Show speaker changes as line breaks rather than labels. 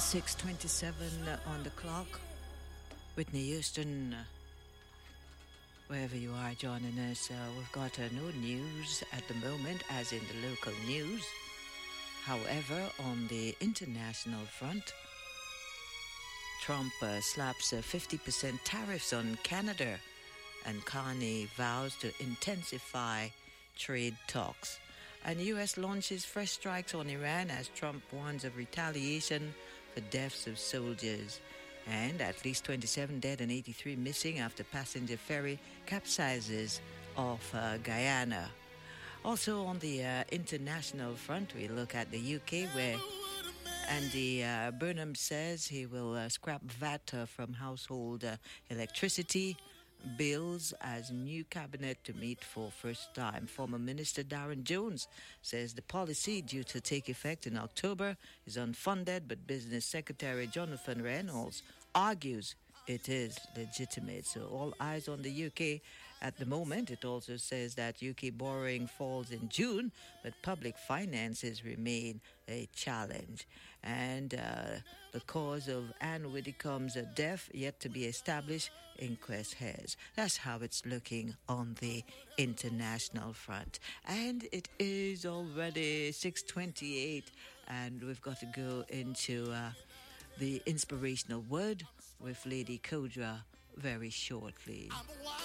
6:27 on the clock. Whitney Houston, wherever you are joining us, we've got no news at the moment, as in the local news. However, on the international front, Trump slaps 50% tariffs on Canada, and Carney vows to intensify trade talks. And U.S. launches fresh strikes on Iran as Trump warns of retaliation for deaths of soldiers. And at least 27 dead and 83 missing after passenger ferry capsizes off Guyana. Also on the international front, we look at the UK, where Andy Burnham says he will scrap VAT from household electricity bills as new cabinet to meet for first time. Former Minister Darren Jones says the policy, due to take effect in October, is unfunded, but Business Secretary Jonathan Reynolds argues it is legitimate. So all eyes on the UK at the moment. It also says that UK borrowing falls in June, but public finances remain a challenge. And the cause of Anne Widdecombe's death yet to be established, inquest has. That's how it's looking on the international front. And it is already 6:28, and we've got to go into the inspirational word with Lady Kodra very shortly.